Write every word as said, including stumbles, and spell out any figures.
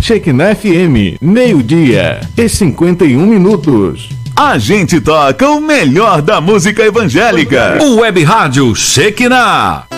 Shekinah F M, meio-dia e cinquenta e um minutos. A gente toca o melhor da música evangélica. O Web Rádio Shekinah.